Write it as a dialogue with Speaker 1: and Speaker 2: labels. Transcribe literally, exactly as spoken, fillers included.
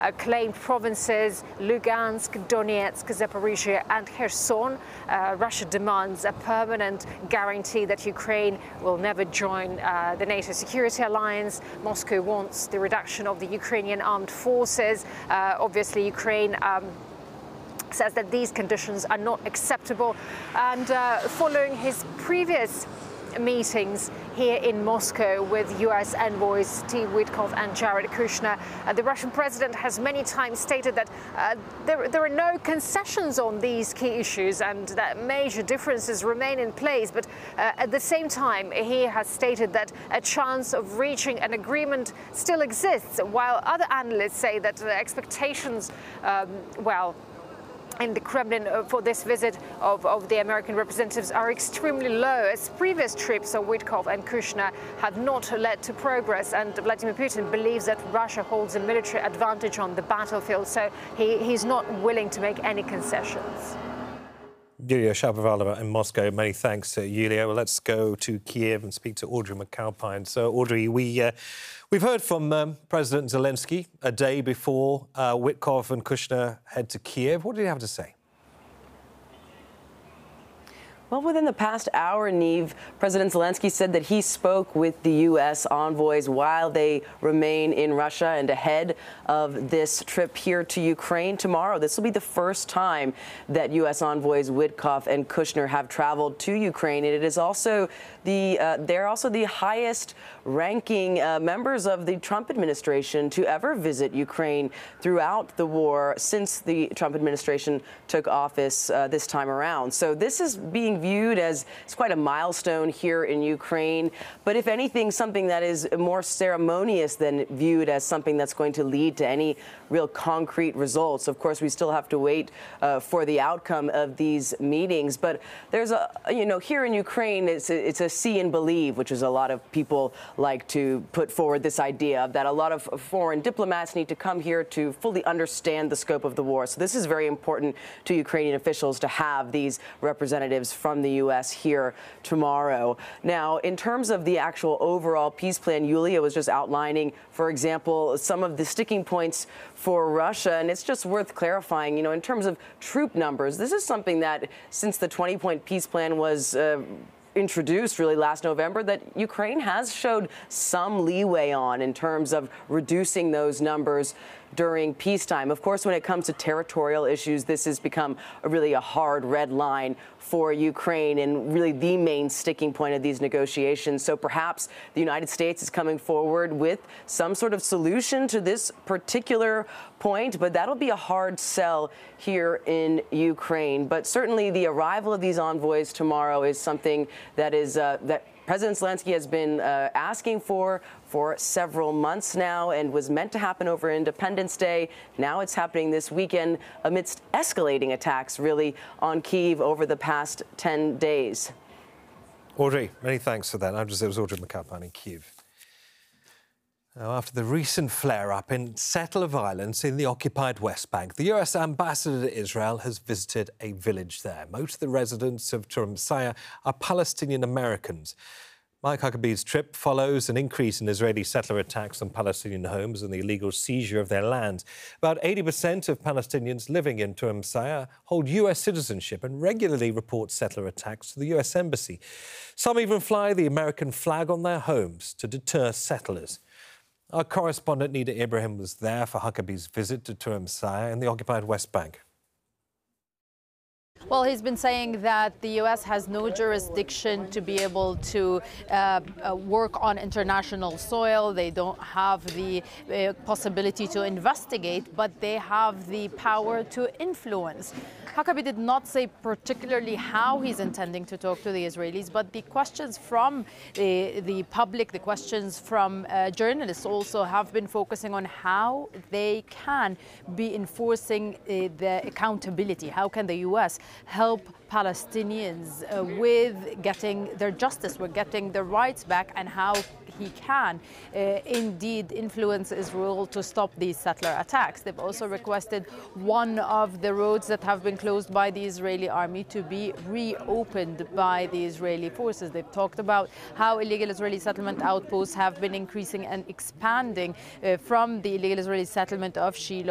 Speaker 1: Uh, claimed provinces Lugansk, Donetsk, Zaporizhia and Kherson. Uh, Russia demands a permanent guarantee that Ukraine will never join uh, the NATO security alliance. Moscow wants the reduction of the Ukrainian armed forces. Uh, obviously, Ukraine um, says that these conditions are not acceptable. And uh, following his previous meetings here in Moscow with U S envoys Steve Witkoff and Jared Kushner, uh, the Russian president has many times stated that uh, there, there are no concessions on these key issues and that major differences remain in place. But uh, at the same time, he has stated that a chance of reaching an agreement still exists, while other analysts say that the expectations, um, well, in the Kremlin for this visit of, of the American representatives are extremely low, as previous trips of Witkoff and Kushner have not led to progress. And Vladimir Putin believes that Russia holds a military advantage on the battlefield, so he, he's not willing to make any concessions.
Speaker 2: Yulia Shapovalova in Moscow. Many thanks, uh, Yulia. Well, let's go to Kiev and speak to Audrey McAlpine. So, Audrey, we, uh, we've heard from um, President Zelensky a day before uh, Witkoff and Kushner head to Kiev. What did he have to say?
Speaker 3: Well, within the past hour, Neve, President Zelensky said that he spoke with the U S envoys while they remain in Russia and ahead of this trip here to Ukraine tomorrow. This will be the first time that U S envoys Witkoff and Kushner have traveled to Ukraine. And it is also the uh, they're also the highest ranking uh, members of the Trump administration to ever visit Ukraine throughout the war since the Trump administration took office uh, this time around. So this is being viewed as it's quite a milestone here in Ukraine, but if anything, something that is more ceremonious than viewed as something that's going to lead to any real concrete results. Of course, we still have to wait uh, for the outcome of these meetings, but there's a, you know, here in Ukraine, it's a, it's a see and believe, which is a lot of people like to put forward this idea of that a lot of foreign diplomats need to come here to fully understand the scope of the war. So this is very important to Ukrainian officials to have these representatives from from the U S here tomorrow. Now, in terms of the actual overall peace plan, Yulia was just outlining, for example, some of the sticking points for Russia. And it's just worth clarifying, you know, in terms of troop numbers, this is something that since the twenty-point peace plan was uh, introduced really last November, that Ukraine has showed some leeway on in terms of reducing those numbers during peacetime. Of course, when it comes to territorial issues, this has become a really a hard red line for Ukraine and really the main sticking point of these negotiations. So perhaps the United States is coming forward with some sort of solution to this particular point, but that'll be a hard sell here in Ukraine. But certainly the arrival of these envoys tomorrow is something that is uh, that President Zelensky has been uh, asking for for several months now and was meant to happen over Independence Day. Now it's happening this weekend amidst escalating attacks, really, on Kyiv over the past ten days.
Speaker 2: Audrey, many thanks for that. I'm just, it was Audrey McAlpine in Kyiv. Now, after the recent flare-up in settler violence in the occupied West Bank, the U S ambassador to Israel has visited a village there. Most of the residents of Turamsaya are Palestinian Americans. Mike Huckabee's trip follows an increase in Israeli settler attacks on Palestinian homes and the illegal seizure of their land. About eighty percent of Palestinians living in Turamsaya hold U S citizenship and regularly report settler attacks to the U S Embassy. Some even fly the American flag on their homes to deter settlers. Our correspondent Nida Ibrahim was there for Huckabee's visit to Turamsaya in the occupied West Bank.
Speaker 4: Well, he's been saying that the U S has no jurisdiction to be able to uh, uh, work on international soil. They don't have the uh, possibility to investigate, but they have the power to influence. Huckabee did not say particularly how he's intending to talk to the Israelis, but the questions from the, the public, the questions from uh, journalists also have been focusing on how they can be enforcing uh, the accountability. How can the U S help Palestinians uh, with getting their justice, with getting their rights back, and how he can uh, indeed influence Israel to stop these settler attacks. They've also requested one of the roads that have been closed by the Israeli army to be reopened by the Israeli forces. They've talked about how illegal Israeli settlement outposts have been increasing and expanding uh, from the illegal Israeli settlement of Shiloh